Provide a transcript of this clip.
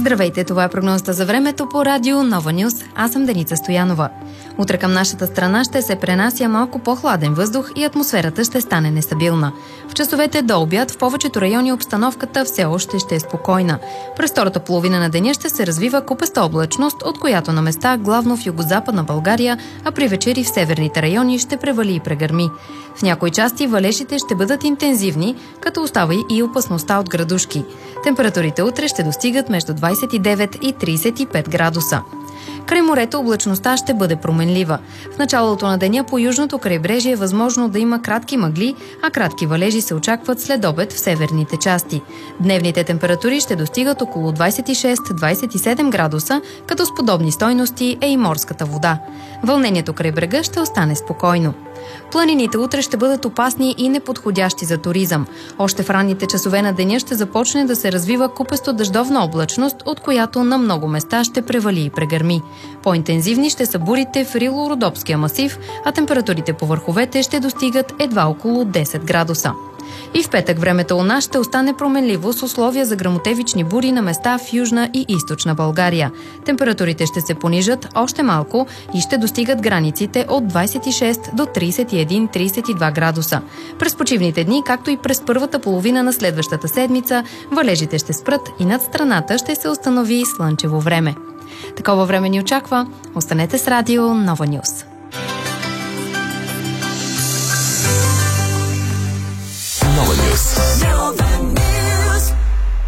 Здравейте, това е прогнозата за времето по радио Нова Нюз. Аз съм Деница Стоянова. Утре към нашата страна ще се пренася малко по-хладен въздух и атмосферата ще стане нестабилна. В часовете до обяд в повечето райони обстановката все още ще е спокойна. През втората половина на деня ще се развива купеста облачност, от която на места, главно в югозападна България, а при вечери в северните райони ще превали и прегърми. В някои части валежите ще бъдат интензивни, като остава и опасността от градушки. Температурите утре ще достигат между 29 и 35 градуса. Край морето облачността ще бъде променлива. В началото на деня по южното крайбрежие е възможно да има кратки мъгли, а кратки валежи се очакват след обед в северните части. Дневните температури ще достигат около 26-27 градуса, като с подобни стойности е и морската вода. Вълнението край брега ще остане спокойно. Планините утре ще бъдат опасни и неподходящи за туризъм. Още в ранните часове на деня ще започне да се развива купесто дъждовна облачност, от която на много места ще превали и прегърми. По-интензивни ще са бурите в Рило-Родопския масив, а температурите по върховете ще достигат едва около 10 градуса. И в петък времето у нас ще остане променливо с условия за гръмотевични бури на места в Южна и Източна България. Температурите ще се понижат още малко и ще достигат границите от 26 до 31-32 градуса. През почивните дни, както и през първата половина на следващата седмица, валежите ще спрат и над страната ще се установи слънчево време. Такова време ни очаква. Останете с радио Нова Нюз.